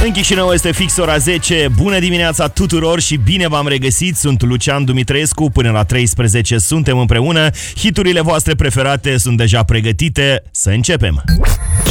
În Chișinău este fix ora 10. Bună dimineața tuturor și bine v-am regăsit. Sunt Lucian Dumitrescu. Până la 13 suntem împreună. Hiturile voastre preferate sunt deja pregătite. Să începem!